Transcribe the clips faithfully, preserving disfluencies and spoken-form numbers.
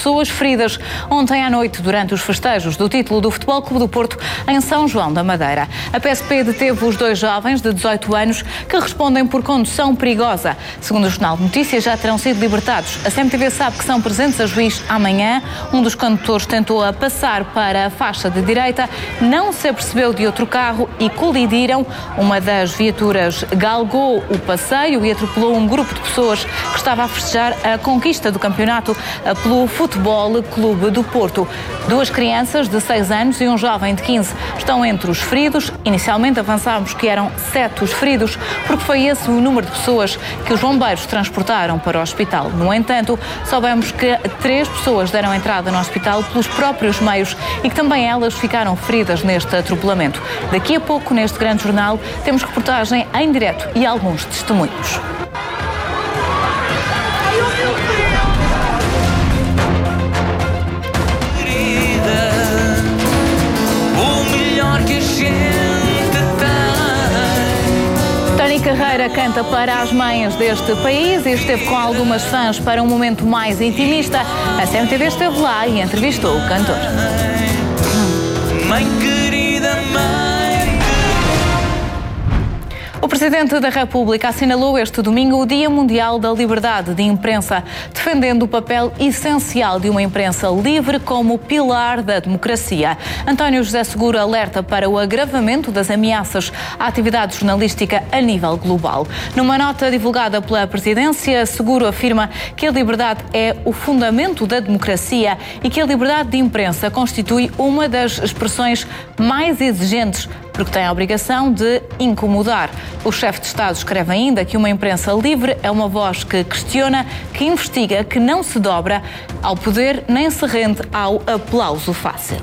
pessoas feridas ontem à noite durante os festejos do título do Futebol Clube do Porto em São João da Madeira. A P S P deteve os dois jovens de dezoito anos que respondem por condução perigosa. Segundo o Jornal de Notícias, já terão sido libertados. A C M T V sabe que são presentes a juiz amanhã. Um dos condutores tentou a passar para a faixa de direita, não se apercebeu de outro carro e colidiram. Uma das viaturas galgou o passeio e atropelou um grupo de pessoas que estava a festejar a conquista do campeonato pelo Futebol Clube do Porto. Duas crianças de seis anos e um jovem de quinze estão entre os feridos. Inicialmente avançámos que eram sete os feridos, porque foi esse o número de pessoas que os bombeiros transportaram para o hospital. No entanto, soubemos que três pessoas deram entrada no hospital pelos próprios meios e que também elas ficaram feridas neste atropelamento. Daqui a pouco, neste grande jornal, temos reportagem em direto e alguns testemunhos. Tony Carreira canta para as mães deste país e esteve com algumas fãs para um momento mais intimista. A C M T V esteve lá e entrevistou o cantor. Mãe querida, mãe. O Presidente da República assinalou este domingo o Dia Mundial da Liberdade de Imprensa, defendendo o papel essencial de uma imprensa livre como pilar da democracia. António José Seguro alerta para o agravamento das ameaças à atividade jornalística a nível global. Numa nota divulgada pela Presidência, Seguro afirma que a liberdade é o fundamento da democracia e que a liberdade de imprensa constitui uma das expressões mais exigentes, porque tem a obrigação de incomodar. O chefe de Estado escreve ainda que uma imprensa livre é uma voz que questiona, que investiga, que não se dobra ao poder nem se rende ao aplauso fácil.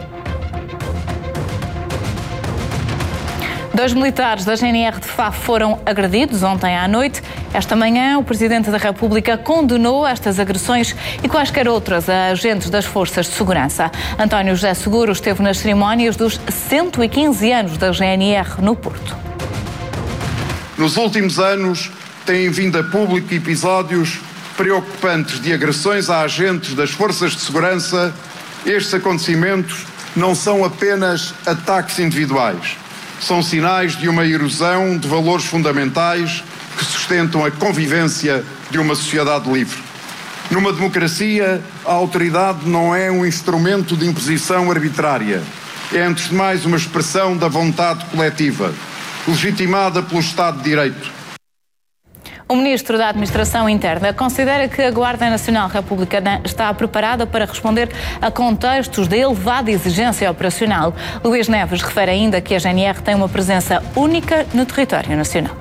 Dois militares da G N R de Faf foram agredidos ontem à noite. Esta manhã, o Presidente da República condenou estas agressões e quaisquer outras a agentes das forças de segurança. António José Seguro esteve nas cerimónias dos cento e quinze anos da G N R no Porto. Nos últimos anos, têm vindo a público episódios preocupantes de agressões a agentes das forças de segurança. Estes acontecimentos não são apenas ataques individuais. São sinais de uma erosão de valores fundamentais que sustentam a convivência de uma sociedade livre. Numa democracia, a autoridade não é um instrumento de imposição arbitrária. É, antes de mais, uma expressão da vontade coletiva, legitimada pelo Estado de Direito. O Ministro da Administração Interna considera que a Guarda Nacional Republicana está preparada para responder a contextos de elevada exigência operacional. Luís Neves refere ainda que a G N R tem uma presença única no território nacional.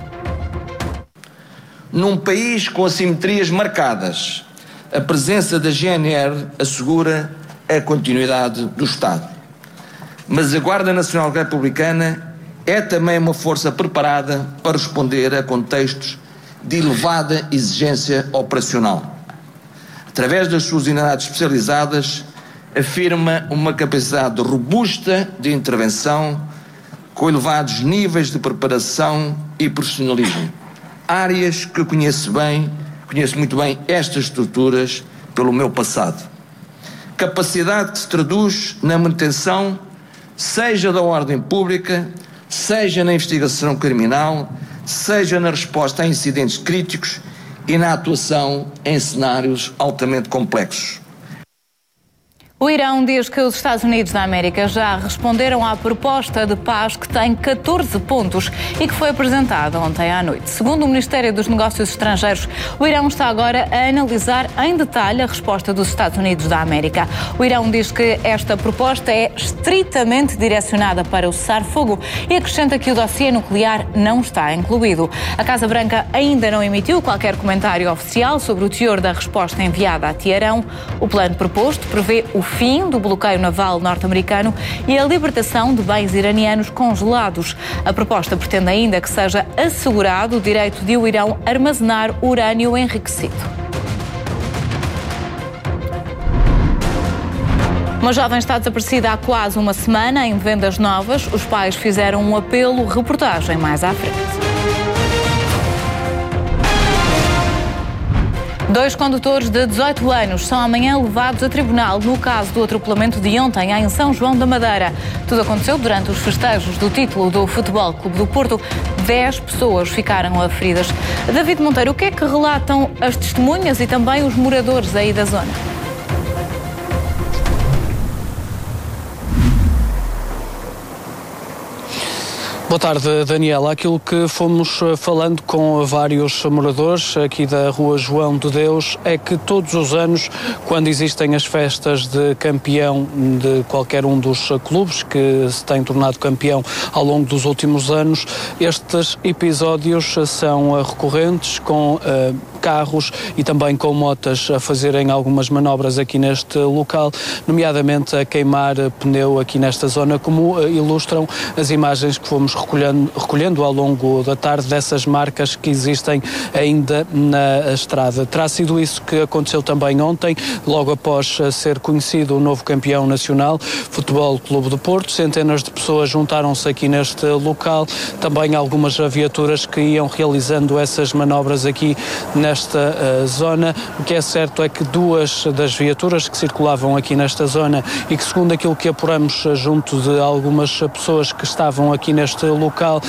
Num país com assimetrias marcadas, a presença da G N R assegura a continuidade do Estado. Mas a Guarda Nacional Republicana é também uma força preparada para responder a contextos de elevada exigência operacional. Através das suas unidades especializadas, afirma uma capacidade robusta de intervenção com elevados níveis de preparação e profissionalismo. Áreas que conheço bem, conheço muito bem estas estruturas pelo meu passado. Capacidade que se traduz na manutenção, seja da ordem pública, seja na investigação criminal, seja na resposta a incidentes críticos e na atuação em cenários altamente complexos. O Irão diz que os Estados Unidos da América já responderam à proposta de paz que tem catorze pontos e que foi apresentada ontem à noite. Segundo o Ministério dos Negócios Estrangeiros, o Irão está agora a analisar em detalhe a resposta dos Estados Unidos da América. O Irão diz que esta proposta é estritamente direcionada para o cessar-fogo e acrescenta que o dossiê nuclear não está incluído. A Casa Branca ainda não emitiu qualquer comentário oficial sobre o teor da resposta enviada a Teherão. O plano proposto prevê o fim do bloqueio naval norte-americano e a libertação de bens iranianos congelados. A proposta pretende ainda que seja assegurado o direito de o Irão armazenar urânio enriquecido. Uma jovem está desaparecida há quase uma semana em Vendas Novas. Os pais fizeram um apelo, reportagem mais à frente. Dois condutores de dezoito anos são amanhã levados a tribunal no caso do atropelamento de ontem em São João da Madeira. Tudo aconteceu durante os festejos do título do Futebol Clube do Porto. Dez pessoas ficaram feridas. David Monteiro, o que é que relatam as testemunhas e também os moradores aí da zona? Boa tarde, Daniela. Aquilo que fomos falando com vários moradores aqui da Rua João de Deus é que todos os anos, quando existem as festas de campeão de qualquer um dos clubes que se tem tornado campeão ao longo dos últimos anos, estes episódios são recorrentes com uh, carros e também com motas a fazerem algumas manobras aqui neste local, nomeadamente a queimar pneu aqui nesta zona, como uh, ilustram as imagens que fomos Recolhendo, recolhendo ao longo da tarde dessas marcas que existem ainda na estrada. Terá sido isso que aconteceu também ontem, logo após ser conhecido o novo campeão nacional, Futebol Clube do Porto. Centenas de pessoas juntaram-se aqui neste local, também algumas viaturas que iam realizando essas manobras aqui nesta uh, zona. O que é certo é que duas das viaturas que circulavam aqui nesta zona e que, segundo aquilo que apuramos junto de algumas pessoas que estavam aqui neste local,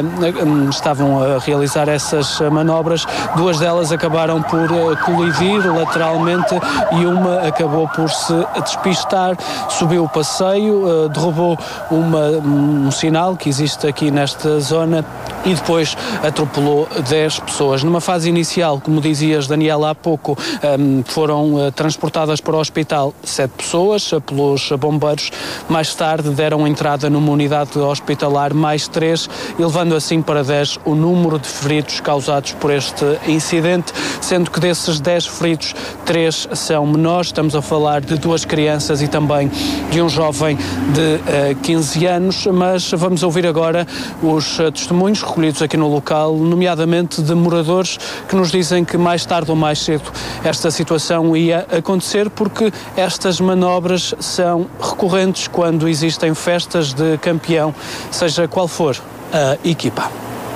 eh, estavam a realizar essas manobras, duas delas acabaram por eh, colidir lateralmente e uma acabou por se despistar, subiu o passeio, eh, derrubou uma, um sinal que existe aqui nesta zona e depois atropelou dez pessoas. Numa fase inicial, como dizias, Daniela, há pouco, eh, foram eh, transportadas para o hospital sete pessoas eh, pelos bombeiros. Mais tarde deram entrada numa unidade hospitalar mais três, elevando assim para dez o número de feridos causados por este incidente, sendo que desses dez feridos, três são menores. Estamos a falar de duas crianças e também de um jovem de uh, quinze anos, mas vamos ouvir agora os uh, testemunhos recolhidos aqui no local, nomeadamente de moradores que nos dizem que mais tarde ou mais cedo esta situação ia acontecer, porque estas manobras são recorrentes quando existem festas de campeão, seja qual for a equipa.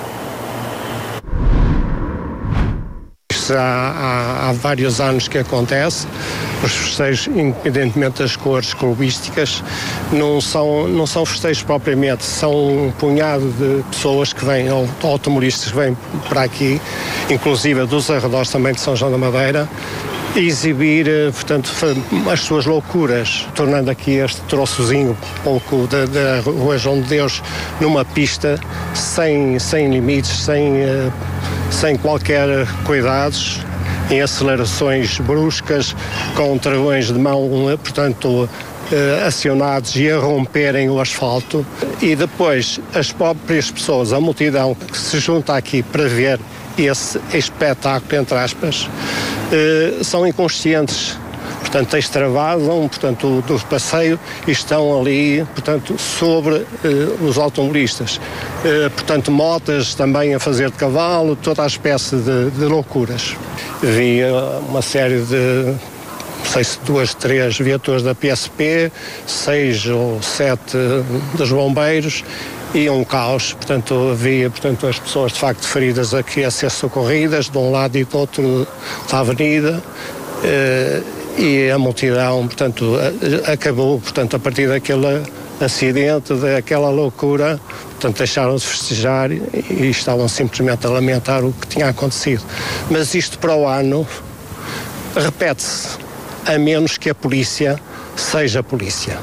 Há, há, há vários anos que acontece. Os festejos, independentemente das cores clubísticas, não são, não são festejos propriamente, são um punhado de pessoas que vêm, ou automobilistas que vêm para aqui, inclusive dos arredores também de São João da Madeira, exibir, portanto, as suas loucuras, tornando aqui este troçozinho pouco da, da Rua João de Deus numa pista sem, sem limites, sem, sem qualquer cuidados, em acelerações bruscas, com travões de mão, portanto, acionados e a romperem o asfalto. E depois as próprias pessoas, a multidão que se junta aqui para ver esse espetáculo, entre aspas, Uh, são inconscientes, portanto extravasam, portanto, do passeio e estão ali, portanto, sobre uh, os automobilistas. Uh, portanto, motas também a fazer de cavalo, toda a espécie de, de loucuras. Vi uh, uma série de, não sei se duas, três viaturas da P S P, seis ou sete dos bombeiros, e um caos, portanto havia, portanto, as pessoas de facto feridas aqui a ser socorridas de um lado e do outro da avenida, eh, e a multidão, portanto, acabou, portanto, a partir daquele acidente, daquela loucura, portanto, deixaram de festejar e, e estavam simplesmente a lamentar o que tinha acontecido. Mas isto para o ano repete-se, a menos que a polícia seja polícia.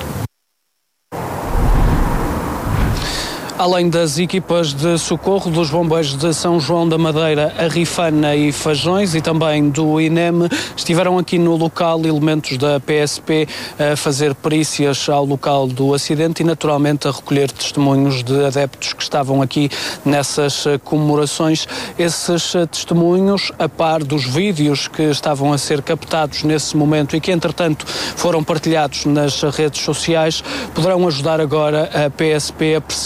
Além das equipas de socorro dos bombeiros de São João da Madeira, a Rifana e Fajões e também do I N E M, estiveram aqui no local elementos da P S P a fazer perícias ao local do acidente e naturalmente a recolher testemunhos de adeptos que estavam aqui nessas comemorações. Esses testemunhos, a par dos vídeos que estavam a ser captados nesse momento e que entretanto foram partilhados nas redes sociais, poderão ajudar agora a P S P a perceber aquilo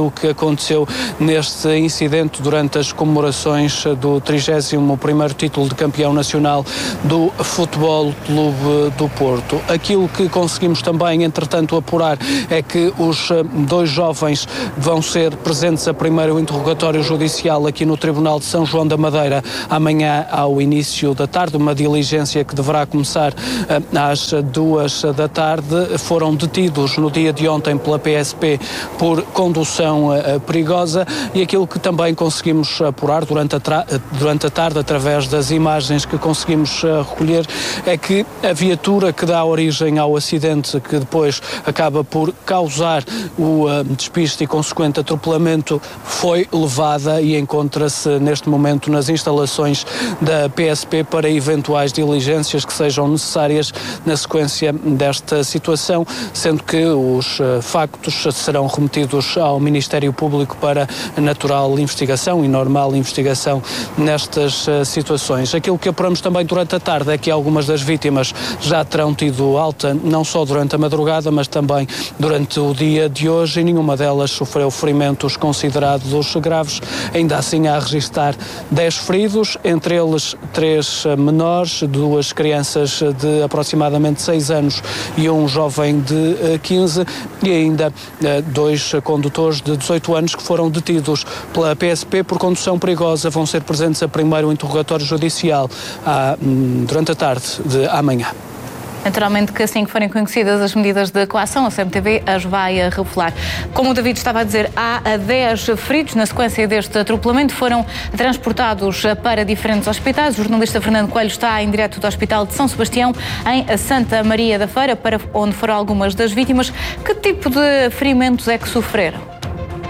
aquilo que aconteceu neste incidente durante as comemorações do trigésimo primeiro título de campeão nacional do Futebol Clube do Porto. Aquilo que conseguimos também, entretanto, apurar é que os dois jovens vão ser presentes a primeiro interrogatório judicial aqui no Tribunal de São João da Madeira amanhã ao início da tarde, uma diligência que deverá começar às duas da tarde. Foram detidos no dia de ontem pela P S P por condução perigosa e aquilo que também conseguimos apurar durante a, tra- durante a tarde através das imagens que conseguimos recolher é que a viatura que dá origem ao acidente, que depois acaba por causar o uh, despiste e consequente atropelamento, foi levada e encontra-se neste momento nas instalações da P S P para eventuais diligências que sejam necessárias na sequência desta situação, sendo que os uh, factos serão remetidos ao Ministério Público para natural investigação e normal investigação nestas uh, situações. Aquilo que apuramos também durante a tarde é que algumas das vítimas já terão tido alta, não só durante a madrugada, mas também durante o dia de hoje, e nenhuma delas sofreu ferimentos considerados graves. Ainda assim, há a registrar dez feridos, entre eles três menores, duas crianças de aproximadamente seis anos e um jovem de quinze, e ainda dois condutores de dezoito anos que foram detidos pela P S P por condução perigosa. Vão ser presentes a primeiro interrogatório judicial à, durante a tarde de amanhã. Naturalmente que assim que forem conhecidas as medidas de coação, a C M T V as vai a revelar. Como o David estava a dizer, há dez feridos na sequência deste atropelamento, foram transportados para diferentes hospitais. O jornalista Fernando Coelho está em direto do Hospital de São Sebastião, em Santa Maria da Feira, para onde foram algumas das vítimas. Que tipo de ferimentos é que sofreram?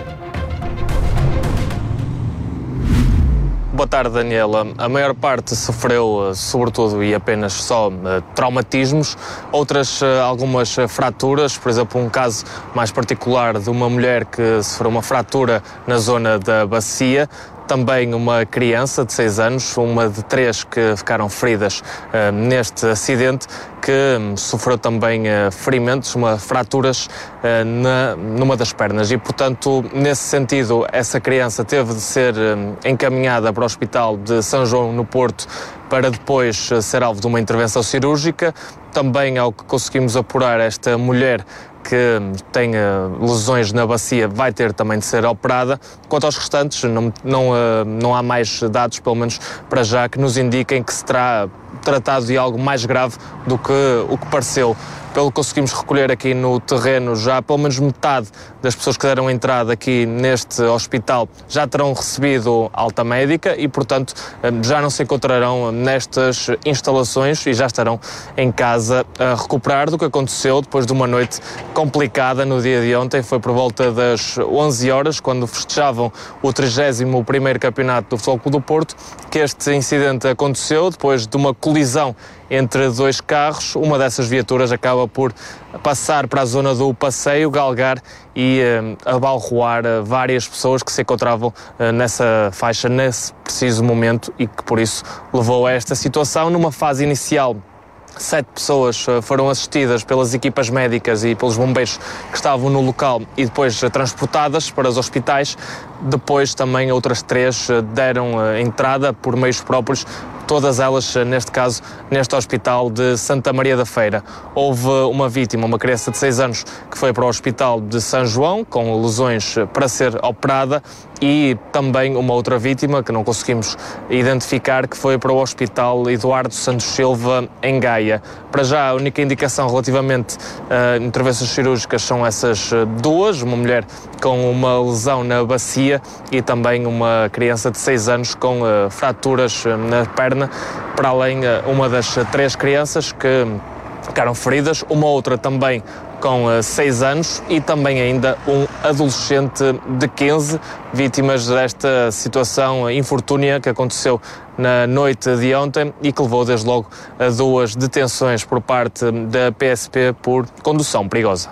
Boa tarde, Daniela. A maior parte sofreu, sobretudo e apenas só, traumatismos, outras algumas fraturas, por exemplo, um caso mais particular de uma mulher que sofreu uma fratura na zona da bacia. Também uma criança de seis anos, uma de três que ficaram feridas uh, neste acidente, que um, sofreu também uh, ferimentos, uma, fraturas uh, na, numa das pernas. E, portanto, nesse sentido, essa criança teve de ser um, encaminhada para o Hospital de São João, no Porto, para depois uh, ser alvo de uma intervenção cirúrgica. Também, ao que conseguimos apurar, esta mulher que tem uh, lesões na bacia vai ter também de ser operada. Quanto aos restantes, não, não, uh, não há mais dados, pelo menos para já, que nos indiquem que se terá tratado de algo mais grave do que o que pareceu. Pelo que conseguimos recolher aqui no terreno, já pelo menos metade das pessoas que deram entrada aqui neste hospital já terão recebido alta médica e, portanto, já não se encontrarão nestas instalações e já estarão em casa a recuperar do que aconteceu depois de uma noite complicada no dia de ontem. Foi por volta das onze horas, quando festejavam o trigésimo primeiro campeonato do Futebol Clube do Porto, que este incidente aconteceu depois de uma colisão entre dois carros. Uma dessas viaturas acaba por passar para a zona do passeio, galgar e uh, abalroar uh, várias pessoas que se encontravam uh, nessa faixa nesse preciso momento e que por isso levou a esta situação. Numa fase inicial, sete pessoas foram assistidas pelas equipas médicas e pelos bombeiros que estavam no local e depois transportadas para os hospitais. Depois também outras três deram entrada por meios próprios, todas elas, neste caso, neste hospital de Santa Maria da Feira. Houve uma vítima, uma criança de seis anos, que foi para o hospital de São João, com lesões para ser operada, e também uma outra vítima, que não conseguimos identificar, que foi para o hospital Eduardo Santos Silva, em Gaia. Para já, a única indicação relativamente a uh, intervenções cirúrgicas são essas uh, duas, uma mulher com uma lesão na bacia e também uma criança de seis anos com uh, fraturas uh, na perna, para além uh, uma das uh, três crianças que ficaram feridas, uma outra também com uh, seis anos e também ainda um adolescente de quinze, vítimas desta situação infortúnia que aconteceu na noite de ontem e que levou desde logo a duas detenções por parte da P S P por condução perigosa.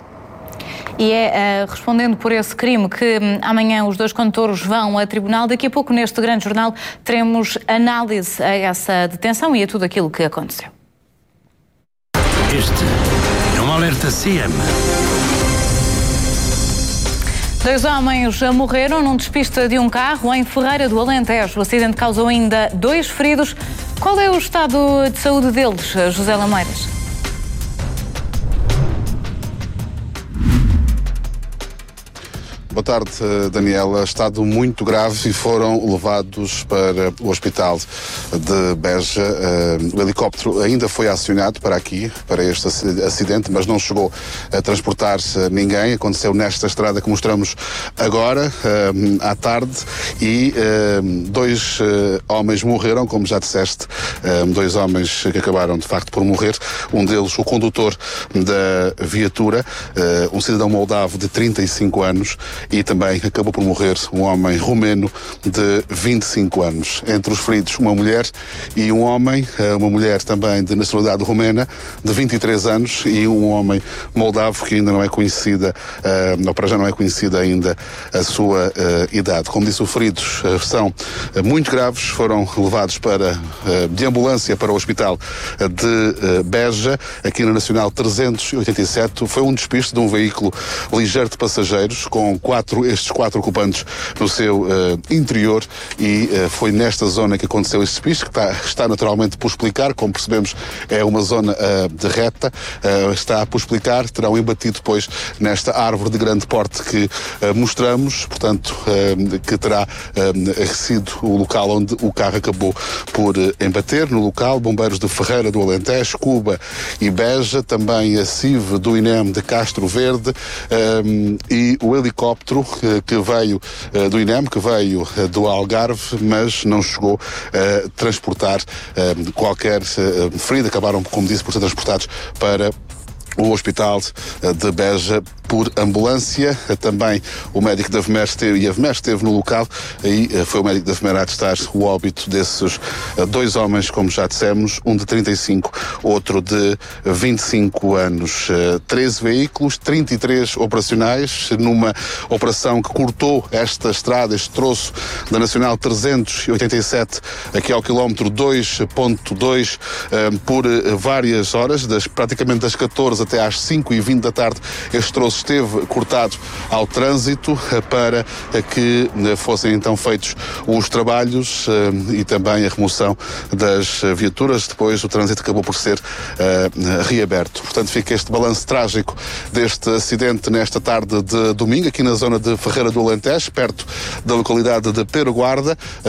E é uh, respondendo por esse crime que um, amanhã os dois condutores vão a tribunal. Daqui a pouco, neste grande jornal, teremos análise a essa detenção e a tudo aquilo que aconteceu. Este é um alerta C M. Dois homens morreram num despiste de um carro em Ferreira do Alentejo. O acidente causou ainda dois feridos. Qual é o estado de saúde deles, José Lameiras? Boa tarde, Daniela. Estado muito grave e foram levados para o hospital de Beja. O helicóptero ainda foi acionado para aqui, para este acidente, mas não chegou a transportar ninguém. Aconteceu nesta estrada que mostramos agora, à tarde, e dois homens morreram, como já disseste, dois homens que acabaram de facto por morrer. Um deles, o condutor da viatura, um cidadão moldavo de trinta e cinco anos, e também acabou por morrer um homem romeno de vinte e cinco anos. Entre os feridos, uma mulher e um homem, uma mulher também de nacionalidade romena, de vinte e três anos, e um homem moldavo que ainda não é conhecida, ou para já não é conhecida ainda a sua uh, idade. Como disse, os feridos uh, são uh, muito graves, foram levados para, uh, de ambulância para o hospital de uh, Beja, aqui na Nacional trezentos e oitenta e sete. Foi um despiste de um veículo ligeiro de passageiros, com quatro estes quatro ocupantes no seu uh, interior, e uh, foi nesta zona que aconteceu este despiste, que está, está naturalmente por explicar. Como percebemos, é uma zona uh, de reta, uh, está por explicar. Terão embatido depois nesta árvore de grande porte que uh, mostramos, portanto, uh, que terá uh, sido o local onde o carro acabou por uh, embater. No local, bombeiros de Ferreira do Alentejo, Cuba e Beja, também a C I V do INEM de Castro Verde, um, e o helicóptero que veio uh, do INEM, que veio uh, do Algarve, mas não chegou a uh, transportar uh, qualquer uh, ferido. Acabaram, como disse, por ser transportados para o hospital de Beja por ambulância. Também o médico da V M E R esteve, e a V M E R esteve no local, e foi o médico da V M E R a atestar o óbito desses dois homens, como já dissemos, um de trinta e cinco, outro de vinte e cinco anos. treze veículos, trinta e três operacionais, numa operação que cortou esta estrada, este troço da Nacional trezentos e oitenta e sete, aqui ao quilómetro dois ponto dois, por várias horas, das, praticamente das catorze até às cinco e vinte da tarde. Este troço esteve cortado ao trânsito para que fossem então feitos os trabalhos e também a remoção das viaturas. Depois o trânsito acabou por ser uh, reaberto. Portanto, fica este balanço trágico deste acidente nesta tarde de domingo, aqui na zona de Ferreira do Alentejo, perto da localidade de Pereguarda,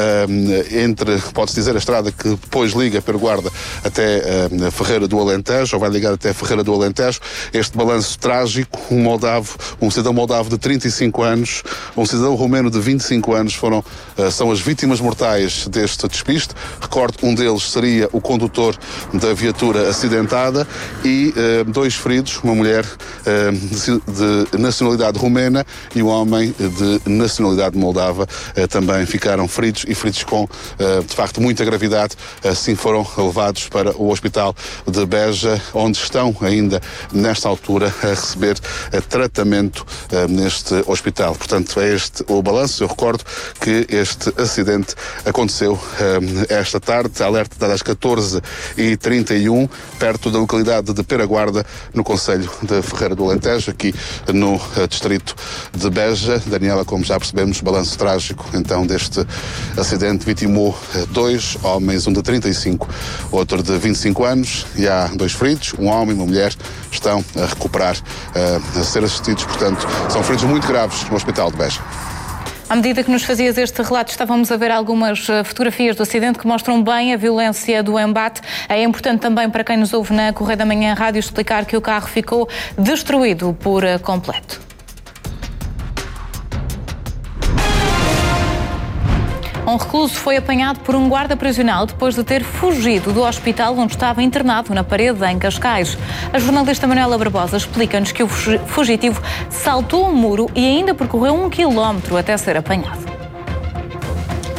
uh, entre, pode-se dizer, a estrada que depois liga Pereguarda até uh, Ferreira do Alentejo, ou vai ligar até Ferreira do Alentejo. Este balanço trágico: um moldavo, um cidadão moldavo de trinta e cinco anos, um cidadão romeno de vinte e cinco anos foram, uh, são as vítimas mortais deste despiste. Recordo, um deles seria o condutor da viatura acidentada, e uh, dois feridos, uma mulher uh, de, de nacionalidade romena e um homem de nacionalidade moldava, uh, também ficaram feridos, e feridos com, uh, de facto, muita gravidade. Assim foram levados para o hospital de Beja, onde estão ainda nesta altura a receber a tratamento uh, neste hospital. Portanto, é este o balanço. Eu recordo que este acidente aconteceu uh, esta tarde, alerta dada às catorze e trinta e um, perto da localidade de Pereguarda, no concelho de Ferreira do Alentejo, aqui no uh, distrito de Beja. Daniela, como já percebemos, balanço trágico então deste acidente. Vitimou uh, dois homens, um de trinta e cinco, outro de vinte e cinco anos, e há dois feridos, um homem e uma mulher, estão a recuperar, a ser assistidos. Portanto, são feridos muito graves no hospital de Beja. À medida que nos fazias este relato, estávamos a ver algumas fotografias do acidente que mostram bem a violência do embate. É importante também, para quem nos ouve na Correio da Manhã Rádio, explicar que o carro ficou destruído por completo. Um recluso foi apanhado por um guarda prisional depois de ter fugido do hospital onde estava internado, na Parede, em Cascais. A jornalista Manuela Barbosa explica-nos que o fugitivo saltou um muro e ainda percorreu um quilómetro até ser apanhado.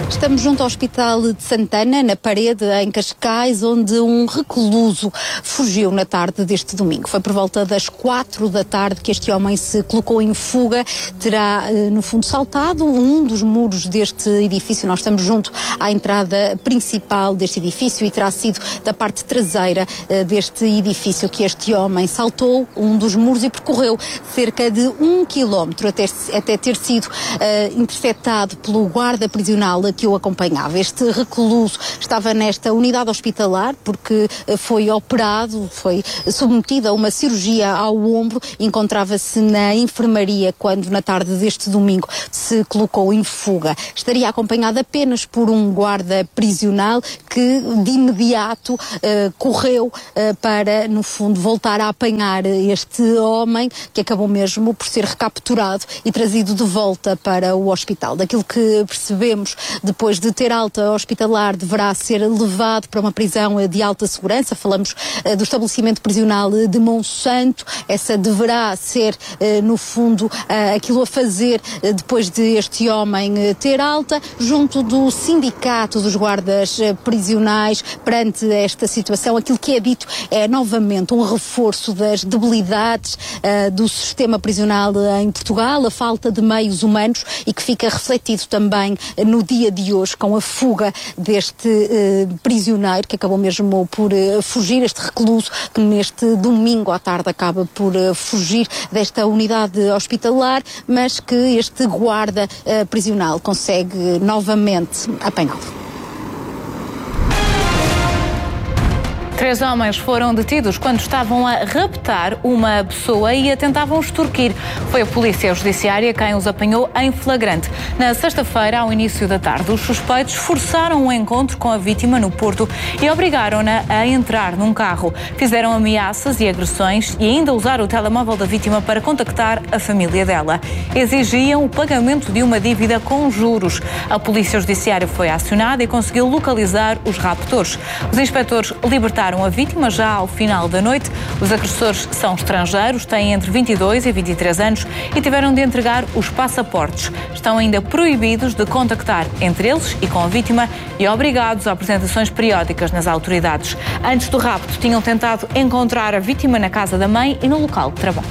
Estamos junto ao Hospital de Santana, na Parede, em Cascais, onde um recluso fugiu na tarde deste domingo. Foi por volta das quatro da tarde que este homem se colocou em fuga. Terá, no fundo, saltado um dos muros deste edifício. Nós estamos junto à entrada principal deste edifício e terá sido da parte traseira deste edifício que este homem saltou um dos muros e percorreu cerca de um quilómetro até, até ter sido uh, interceptado pelo guarda prisional que o acompanhava. Este recluso estava nesta unidade hospitalar porque foi operado, foi submetido a uma cirurgia ao ombro, encontrava-se na enfermaria quando na tarde deste domingo se colocou em fuga. Estaria acompanhado apenas por um guarda prisional que de imediato uh, correu uh, para, no fundo, voltar a apanhar este homem que acabou mesmo por ser recapturado e trazido de volta para o hospital. Daquilo que percebemos, depois de ter alta hospitalar, deverá ser levado para uma prisão de alta segurança. Falamos uh, do estabelecimento prisional de Monsanto. Essa deverá ser, uh, no fundo, uh, aquilo a fazer uh, depois de este homem uh, ter alta, junto do sindicato dos guardas uh, prisionais. Perante esta situação, aquilo que é dito é novamente um reforço das debilidades uh, do sistema prisional uh, em Portugal, a falta de meios humanos, e que fica refletido também uh, no dia de hoje com a fuga deste uh, prisioneiro que acabou mesmo por uh, fugir, este recluso que neste domingo à tarde acaba por uh, fugir desta unidade hospitalar, mas que este guarda uh, prisional consegue uh, novamente apanhá-lo. Três homens foram detidos quando estavam a raptar uma pessoa e a tentavam extorquir. Foi a Polícia Judiciária quem os apanhou em flagrante. Na sexta-feira, ao início da tarde, os suspeitos forçaram um encontro com a vítima no Porto e obrigaram-na a entrar num carro. Fizeram ameaças e agressões e ainda usaram o telemóvel da vítima para contactar a família dela. Exigiam o pagamento de uma dívida com juros. A Polícia Judiciária foi acionada e conseguiu localizar os raptores. Os inspectores libertaram a vítima já ao final da noite. Os agressores são estrangeiros, têm entre vinte e dois e vinte e três anos e tiveram de entregar os passaportes. Estão ainda proibidos de contactar entre eles e com a vítima e obrigados a apresentações periódicas nas autoridades. Antes do rapto, tinham tentado encontrar a vítima na casa da mãe e no local de trabalho.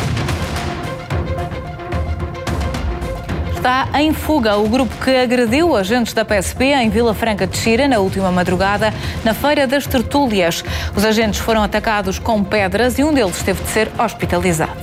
Está em fuga o grupo que agrediu agentes da P S P em Vila Franca de Xira na última madrugada, na Feira das Tertúlias. Os agentes foram atacados com pedras e um deles teve de ser hospitalizado.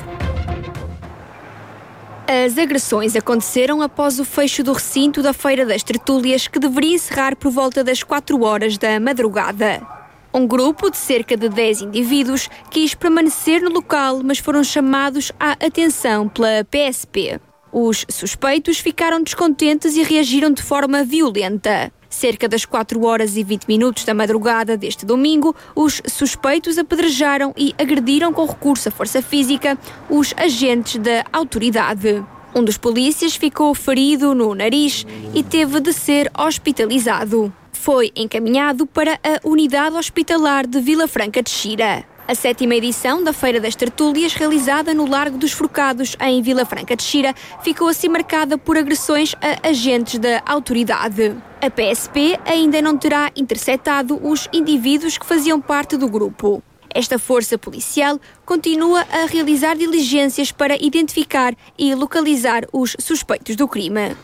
As agressões aconteceram após o fecho do recinto da Feira das Tertúlias, que deveria encerrar por volta das quatro horas da madrugada. Um grupo de cerca de dez indivíduos quis permanecer no local, mas foram chamados à atenção pela P S P. Os suspeitos ficaram descontentes e reagiram de forma violenta. Cerca das quatro horas e vinte minutos da madrugada deste domingo, os suspeitos apedrejaram e agrediram com recurso à força física os agentes da autoridade. Um dos polícias ficou ferido no nariz e teve de ser hospitalizado. Foi encaminhado para a unidade hospitalar de Vila Franca de Xira. A sétima edição da Feira das Tertúlias, realizada no Largo dos Forcados, em Vila Franca de Xira, ficou assim marcada por agressões a agentes da autoridade. A P S P ainda não terá interceptado os indivíduos que faziam parte do grupo. Esta força policial continua a realizar diligências para identificar e localizar os suspeitos do crime.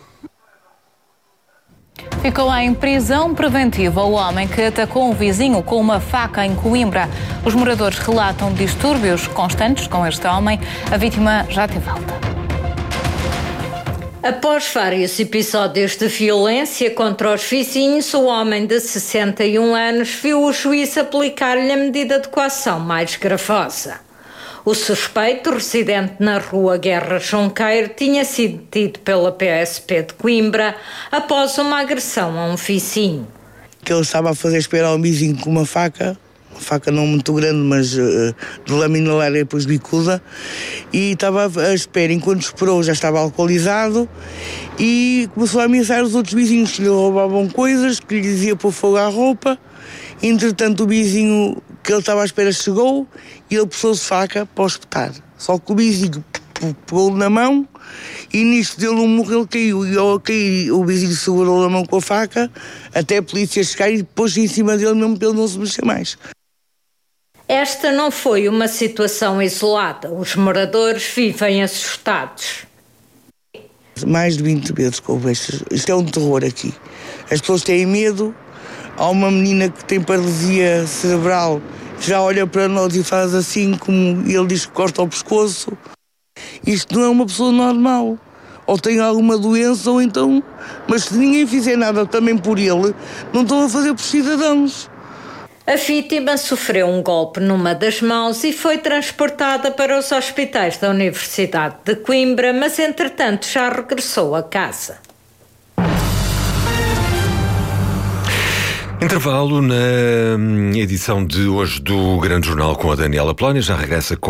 Ficou em prisão preventiva o homem que atacou um vizinho com uma faca em Coimbra. Os moradores relatam distúrbios constantes com este homem. A vítima já teve alta. Após vários episódios de violência contra os vizinhos, o homem de sessenta e um anos viu o juiz aplicar-lhe a medida de coação mais gravosa. O suspeito, residente na rua Guerra Junqueiro, tinha sido detido pela P S P de Coimbra após uma agressão a um vizinho. Que ele estava a fazer esperar um vizinho com uma faca, uma faca não muito grande, mas uh, de lâmina larga e depois bicuda, e estava à espera. Enquanto esperou, já estava alcoolizado e começou a ameaçar os outros vizinhos que lhe roubavam coisas, que lhe dizia pôr fogo à roupa. Entretanto, o vizinho que ele estava à espera chegou e ele puxou-se faca para o espetar. Só que o vizinho pegou-lhe na mão, e nisto dele um morro, ele caiu, e ao cair o vizinho segurou a mão com a faca, até a polícia chegar e pôs em cima dele mesmo para ele não se mexer mais. Esta não foi uma situação isolada. Os moradores vivem assustados. Mais de vinte vezes que houve isto. Isto é um terror aqui. As pessoas têm medo. Há uma menina que tem paralisia cerebral, que já olha para nós e faz assim, como ele diz que corta o pescoço. Isto não é uma pessoa normal. Ou tem alguma doença, ou então... Mas se ninguém fizer nada também por ele, não estão a fazer por cidadãos. A vítima sofreu um golpe numa das mãos e foi transportada para os hospitais da Universidade de Coimbra, mas entretanto já regressou a casa. Intervalo na edição de hoje do Grande Jornal com a Daniela Polónia. Já regressa com